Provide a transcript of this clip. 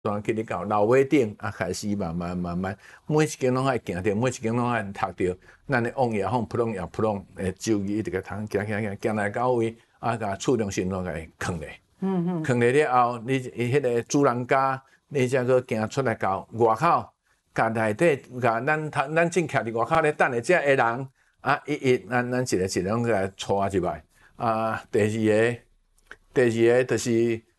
转去你到楼尾顶啊，开始慢慢，每一间拢爱行着，每一间拢爱读着。咱的往也往，扑拢也扑拢，周瑜一直个通行来到位，啊，甲厝中心拢甲伊囥咧。囥咧了后，你迄个主人家，你才个行出来到外口，甲内底甲咱正徛伫外口咧等的遮个人，啊，咱一个拢甲带入来。啊，第二个就是。